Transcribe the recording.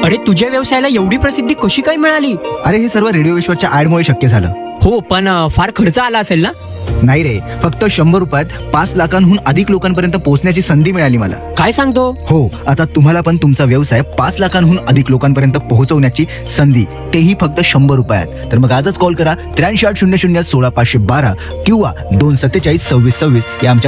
अरे तुझ्या व्यवसायाला एवढी प्रसिद्धी कशी काय मिळाली? अरे हे सर्व रेडिओ विश्वाच्या ऍडमुळे शक्य झालं. हो पण फार खर्च आला असेल ना? नाही रे, फक्त 100 रुपयात 5 लाखांहून अधिक लोकांपर्यंत पोहोचण्याची संधी मिळाली मला. काय सांगतो? हो, आता तुम्हाला पण तुमचा व्यवसाय 5 लाखांहून अधिक लोकांपर्यंत पोहोचवण्याची संधी, तेही फक्त 100 रुपयात. तर मग आजच कॉल करा 83 800 16 512 किंवा 247 26 26 या आमच्या